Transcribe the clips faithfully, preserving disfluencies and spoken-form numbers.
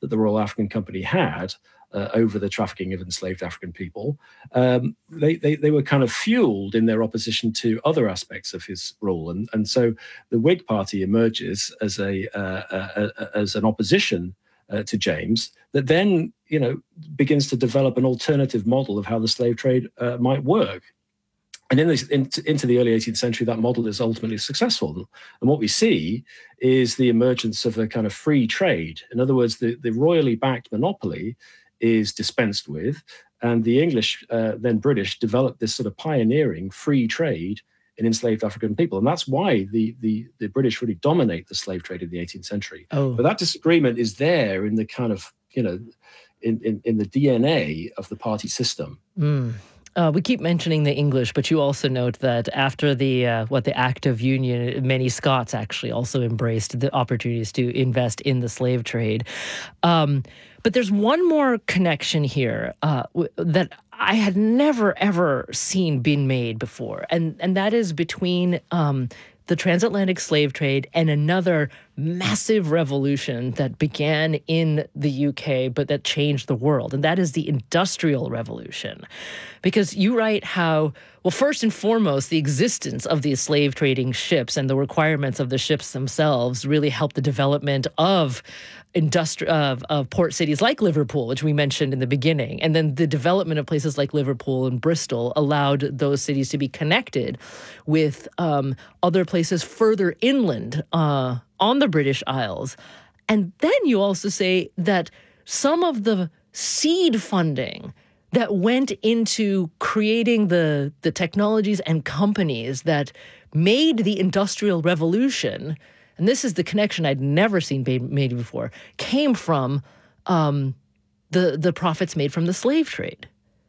that the Royal African Company had uh, over the trafficking of enslaved African people, um, they, they they were kind of fueled in their opposition to other aspects of his rule, and and so the Whig Party emerges as a, uh, a, a as an opposition uh, to James that then you know begins to develop an alternative model of how the slave trade uh, might work. And in this, in, into the early eighteenth century, that model is ultimately successful. And what we see is the emergence of a kind of free trade. In other words, the, the royally backed monopoly is dispensed with, and the English, uh, then British, developed this sort of pioneering free trade in enslaved African people. And that's why the, the, the British really dominate the slave trade in the eighteenth century. Oh. But that disagreement is there in the kind of, you know, in, in, in the D N A of the party system. Mm. Uh, we keep mentioning the English, but you also note that after the uh, what the Act of Union, many Scots actually also embraced the opportunities to invest in the slave trade. Um, but there's one more connection here uh, w- that I had never ever seen being made before, and and that is between um, the transatlantic slave trade and another massive revolution that began in the U K, but that changed the world, and that is the Industrial Revolution. Because you write how, well, first and foremost, the existence of these slave trading ships and the requirements of the ships themselves really helped the development of industri- of, of port cities like Liverpool, which we mentioned in the beginning. And then the development of places like Liverpool and Bristol allowed those cities to be connected with um, other places further inland uh, on the British Isles. And then you also say that some of the seed funding that went into creating the, the technologies and companies that made the Industrial Revolution, and this is the connection I'd never seen made before, came from um, the, the profits made from the slave trade.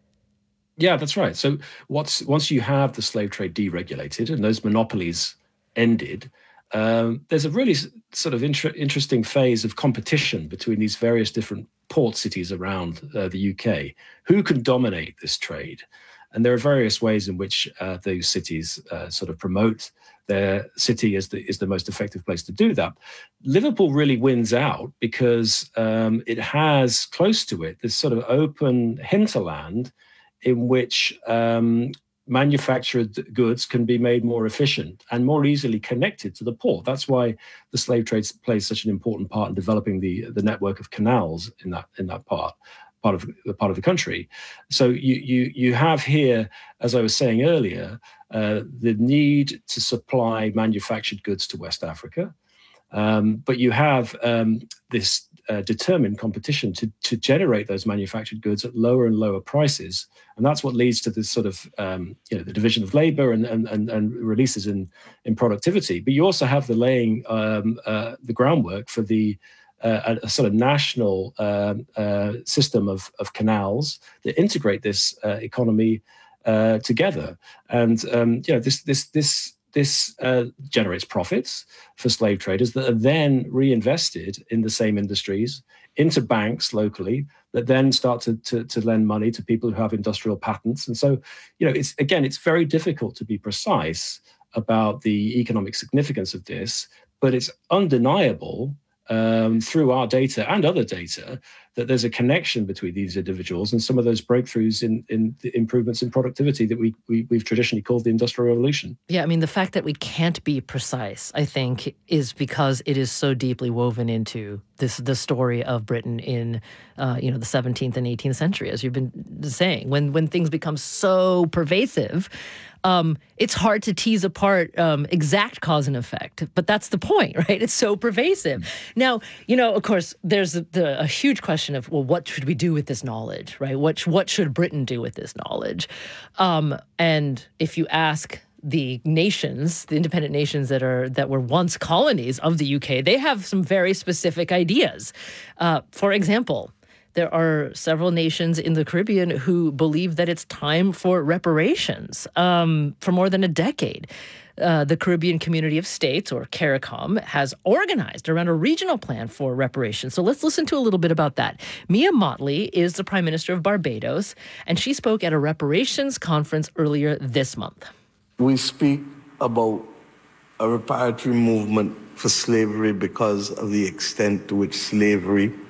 Yeah, that's right. So what's, once you have the slave trade deregulated and those monopolies ended, um, there's a really sort of inter- interesting phase of competition between these various different port cities around uh, the U K. Who can dominate this trade? And there are various ways in which uh, those cities uh, sort of promote their city as the, is the most effective place to do that. Liverpool really wins out because um, it has close to it this sort of open hinterland in which um, manufactured goods can be made more efficient and more easily connected to the port. That's why the slave trade plays such an important part in developing the, the network of canals in that in that part part of the part of the country. So you you you have here, as I was saying earlier, uh, the need to supply manufactured goods to West Africa, um, but you have um, this uh, determined competition to to generate those manufactured goods at lower and lower prices. And that's what leads to this sort of, um, you know, the division of labor and, and, and, and releases in, in productivity. But you also have the laying, um, uh, the groundwork for the uh, a, a sort of national um, uh, system of, of canals that integrate this uh, economy uh, together. And, um, you know, this, this, this, this uh, generates profits for slave traders that are then reinvested in the same industries into banks locally that then start to, to, to lend money to people who have industrial patents. And so, you know, it's again, it's very difficult to be precise about the economic significance of this, but it's undeniable um, through our data and other data that there's a connection between these individuals and some of those breakthroughs in, in the improvements in productivity that we, we, we've traditionally called the Industrial Revolution. Yeah, I mean, the fact that we can't be precise, I think, is because it is so deeply woven into this the story of Britain in, uh, you know, the seventeenth and eighteenth century, as you've been saying. When when things become so pervasive, um, it's hard to tease apart um, exact cause and effect. But that's the point, right? It's so pervasive. Now, you know, of course, there's a, the, a huge question of, well, what should we do with this knowledge, right? What what should Britain do with this knowledge? Um, and if you ask the nations, the independent nations that are that were once colonies of the U K, they have some very specific ideas. Uh, for example, there are several nations in the Caribbean who believe that it's time for reparations. Um, for more than a decade, uh, the Caribbean Community of States, or CARICOM, has organized around a regional plan for reparations. So let's listen to a little bit about that. Mia Mottley is the Prime Minister of Barbados, and she spoke at a reparations conference earlier this month. We speak about a reparatory movement for slavery because of the extent to which slavery